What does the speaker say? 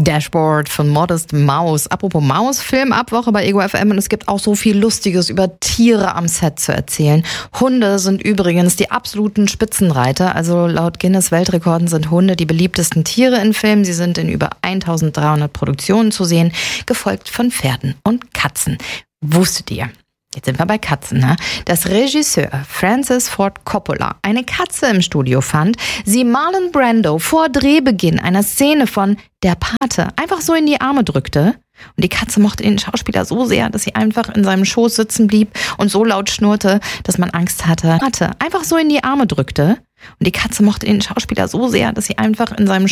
Dashboard von Modest Mouse. Apropos Maus, Filmabwoche bei Ego FM und es gibt auch so viel Lustiges über Tiere am Set zu erzählen. Hunde sind übrigens die absoluten Spitzenreiter. Also laut Guinness Weltrekorden sind Hunde die beliebtesten Tiere in Filmen. Sie sind in über 1300 Produktionen zu sehen, gefolgt von Pferden und Katzen. Wusstet ihr? Jetzt sind wir bei Katzen, ne? Dass Regisseur Francis Ford Coppola eine Katze im Studio fand, sie Marlon Brando vor Drehbeginn einer Szene von Der Pate einfach so in die Arme drückte. Und die Katze mochte den Schauspieler so sehr, dass sie einfach in seinem Schoß sitzen blieb und so laut schnurrte, dass man Angst hatte. Einfach so in die Arme drückte. Und die Katze mochte den Schauspieler so sehr, dass sie einfach in seinem